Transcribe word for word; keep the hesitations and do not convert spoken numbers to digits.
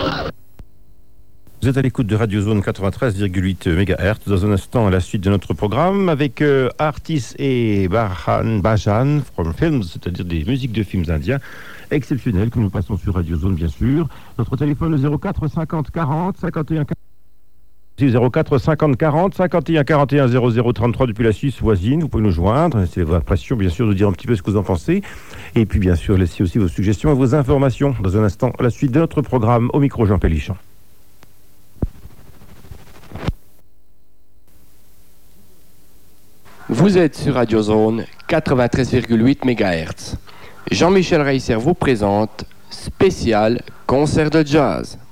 Vous êtes à l'écoute de Radio Zone quatre-vingt-treize virgule huit mégahertz. Dans un instant, à la suite de notre programme, avec euh, Artis et Bahan, Bajan from Films, c'est-à-dire des musiques de films indiens exceptionnelles que nous passons sur Radio Zone, bien sûr. Notre téléphone, le zéro quatre cinquante quarante cinquante et un zéro quatre cinquante quarante cinquante et un quarante et un zéro zéro trente-trois depuis la Suisse voisine. Vous pouvez nous joindre. C'est votre passion, bien sûr, de dire un petit peu ce que vous en pensez. Et puis, bien sûr, laissez aussi vos suggestions et vos informations. Dans un instant, à la suite de notre programme, au micro Jean Pellichan. Vous êtes sur Radio Zone quatre-vingt-treize virgule huit mégahertz. Jean-Michel Reisser vous présente spécial concert de jazz.